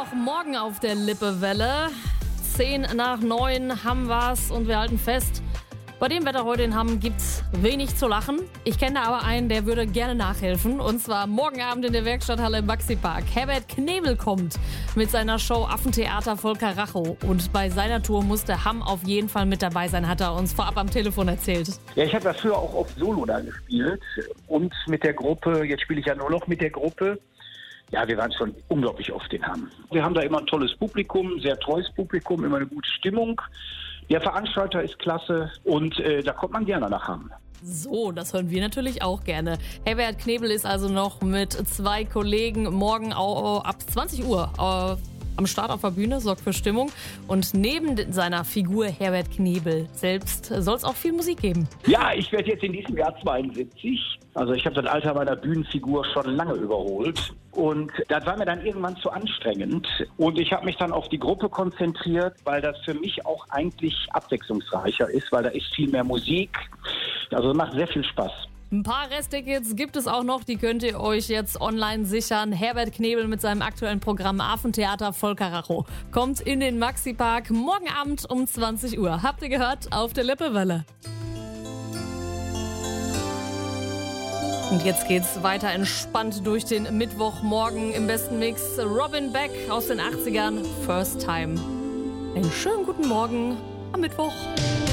Mittwochmorgen auf der Lippewelle. 8:50 haben wir's und wir halten fest, bei dem Wetter heute in Hamm gibt's wenig zu lachen. Ich kenne aber einen, der würde gerne nachhelfen. Und zwar morgen Abend in der Werkstatthalle im Maxi-Park. Herbert Knebel kommt mit seiner Show Affentheater Volker Rachow. Und bei seiner Tour musste Hamm auf jeden Fall mit dabei sein, hat er uns vorab am Telefon erzählt. Ja, ich habe ja früher auch oft Solo da gespielt. Und mit der Gruppe, jetzt spiele ich ja nur noch mit der Gruppe. Ja, wir waren schon unglaublich oft in Hamm. Wir haben da immer ein tolles Publikum, sehr treues Publikum, immer eine gute Stimmung. Der Veranstalter ist klasse und da kommt man gerne nach Hamm. So, das hören wir natürlich auch gerne. Herbert Knebel ist also noch mit 2 Kollegen morgen ab 20 Uhr am Start auf der Bühne, sorgt für Stimmung. Und neben seiner Figur Herbert Knebel selbst soll es auch viel Musik geben. Ja, ich werde jetzt in diesem Jahr 72. Also ich habe das Alter meiner Bühnenfigur schon lange überholt. Und das war mir dann irgendwann zu anstrengend. Und ich habe mich dann auf die Gruppe konzentriert, weil das für mich auch eigentlich abwechslungsreicher ist, weil da ist viel mehr Musik. Also macht sehr viel Spaß. Ein paar Resttickets gibt es auch noch, die könnt ihr euch jetzt online sichern. Herbert Knebel mit seinem aktuellen Programm Affentheater Volker Rachow kommt in den Maxi-Park morgen Abend um 20 Uhr. Habt ihr gehört? Auf der Lippewelle. Und jetzt geht's weiter entspannt durch den Mittwochmorgen im besten Mix. Robin Beck aus den 80ern, First Time. Einen schönen guten Morgen am Mittwoch.